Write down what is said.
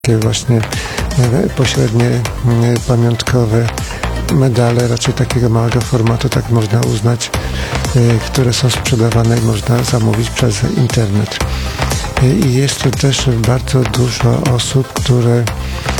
takie właśnie pośrednie, pamiątkowe medale, raczej takiego małego formatu, tak można uznać, które są sprzedawane i można zamówić przez internet. I jest to też bardzo dużo osób, które